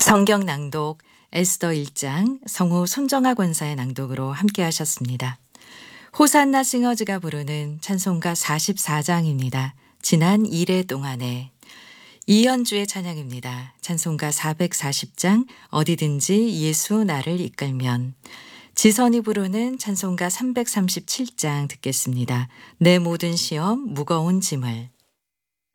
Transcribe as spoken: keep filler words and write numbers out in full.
성경 낭독 에스더 일 장 성우 손정아 권사의 낭독으로 함께 하셨습니다. 호산나 싱어즈가 부르는 찬송가 사십사 장입니다. 지난 일 회 동안에 이연주의 찬양입니다. 찬송가 사백사십 장 어디든지 예수 나를 이끌면. 지선이 부르는 찬송가 삼백삼십칠 장 듣겠습니다. 내 모든 시험 무거운 짐을.